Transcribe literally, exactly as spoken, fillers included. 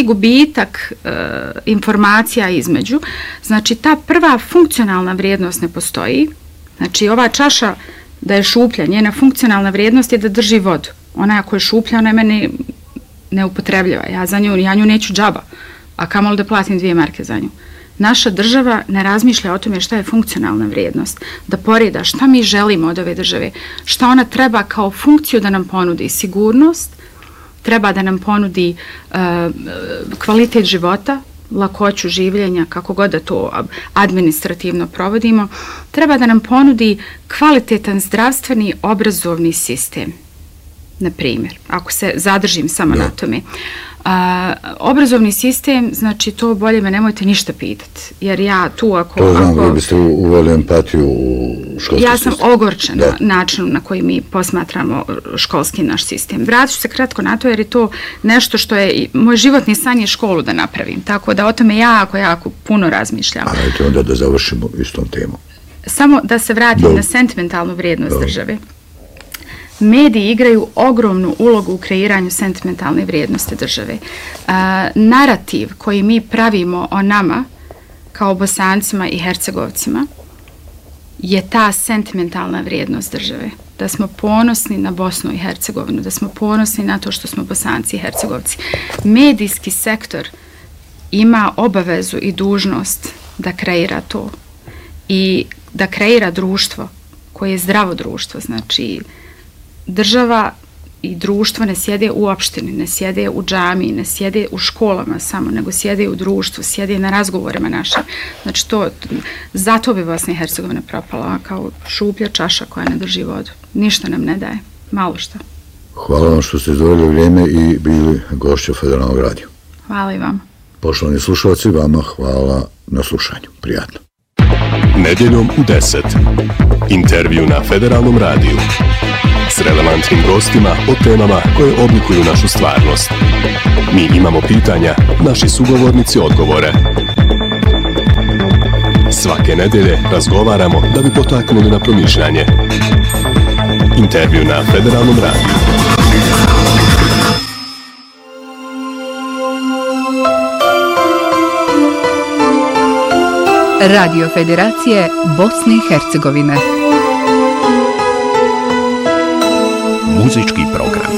gubitak e, informacija između, znači ta prva funkcionalna vrijednost ne postoji. Znači ova čaša da je šuplja, njena funkcionalna vrijednost je da drži vodu. Ona ako je šuplja, ona je meni neupotrebljiva. Ja za nju, ja nju neću džaba, a kamoli da platim dvije marke za nju. Naša država ne razmišlja o tome šta je funkcionalna vrijednost, da poreda šta mi želimo od ove države, šta ona treba kao funkciju da nam ponudi sigurnost, treba da nam ponudi uh, kvalitet života, lakoću življenja, kako god da to administrativno provodimo, treba da nam ponudi kvalitetan zdravstveni obrazovni sistem, na primjer, ako se zadržim samo da. na tome. A, obrazovni sistem, znači to bolje me nemojte ništa pitati, jer ja tu ako... To znam, ako, vi biste uveli empatiju u školski ja sam sistem. ogorčena da. načinom na koji mi posmatramo školski naš sistem. Vratit ću se kratko na to, jer je to nešto što je, moj životni san je školu da napravim, tako da o tome jako, jako puno razmišljam. A ajte onda da završimo istom temom. Samo da se vratim da. na sentimentalnu vrijednost da. države. Mediji igraju ogromnu ulogu u kreiranju sentimentalne vrijednosti države. Uh, narativ koji mi pravimo o nama kao Bosancima i Hercegovcima je ta sentimentalna vrijednost države. Da smo ponosni na Bosnu i Hercegovinu, da smo ponosni na to što smo Bosanci i Hercegovci. Medijski sektor ima obavezu i dužnost da kreira to i da kreira društvo koje je zdravo društvo, znači država i društvo ne sjede u opštini, ne sjede u džamiji, ne sjede u školama samo, nego sjede u društvu, sjede na razgovorima našim. Znači to, zato bi Bosna i Hercegovina propala kao šuplja čaša koja ne drži vodu. Ništa nam ne daje, malo što. Hvala vam što ste izdvojili vrijeme i bili gošća Federalnog radija. Hvala i vam. Poštovani slušalci, vama hvala na slušanju. Prijatno. Nedjeljom u deset. Intervju na Federalnom radiju. S relevantnim gostima o temama koje oblikuju našu stvarnost. Mi imamo pitanja, naši sugovornici odgovore. Svake nedjelje razgovaramo da bi potaknuli na promišljanje. Intervju na Federalnom radiju. Radio Federacije Bosne i Hercegovine. Muzički program.